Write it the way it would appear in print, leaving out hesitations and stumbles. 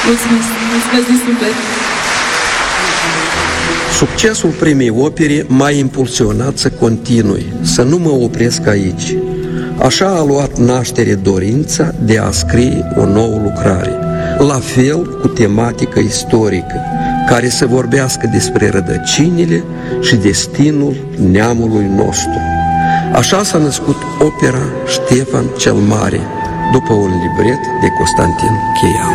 Mulțumesc, mulțumesc din suflet. Succesul primei opere m-a impulsionat să continui, să nu mă opresc aici. Așa a luat naștere dorința de a scrie o nouă lucrare, la fel cu tematică istorică, care să vorbească despre rădăcinile și destinul neamului nostru. Așa s-a născut opera Ștefan cel Mare, după un libret de Constantin Cheian.